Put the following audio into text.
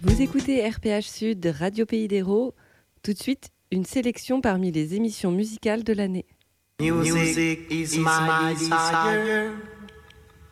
Vous écoutez RPH Sud, Radio Pays d'Hérault. Tout de suite, une sélection parmi les émissions musicales de l'année. Music is my desire.